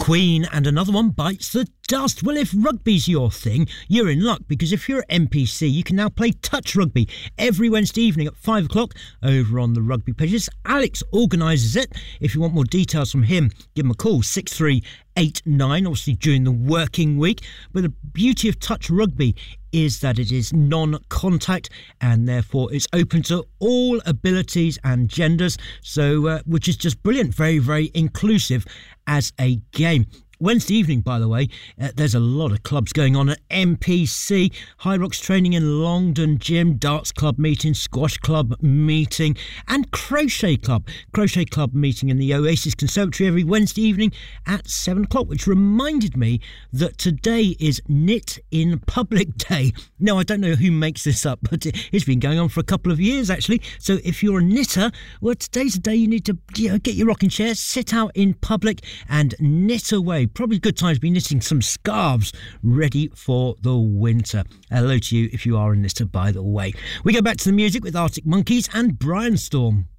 Queen and another one bites the dust. Well, if rugby's your thing, you're in luck, because if you're at MPC, you can now play touch rugby every Wednesday evening at 5 o'clock over on the rugby pages. Alex organises it. If you want more details from him, give him a call, 6389, obviously during the working week. But the beauty of touch rugby is that it is non-contact and therefore it's open to all abilities and genders, so which is just brilliant, very, very inclusive as a game. Wednesday evening, by the way, there's a lot of clubs going on at MPC. High Rocks training in Longdon Gym, Darts Club meeting, Squash Club meeting and Crochet Club. Crochet Club meeting in the Oasis Conservatory every Wednesday evening at 7 o'clock, which reminded me that today is Knit in Public Day. No, I don't know who makes this up, but it's been going on for a couple of years, actually. So if you're a knitter, well, today's the day you need to get your rocking chair, sit out in public and knit away. Probably a good time to be knitting some scarves ready for the winter. Hello to you if you are a knitter, by the way. We go back to the music with Arctic Monkeys and Brian Storm.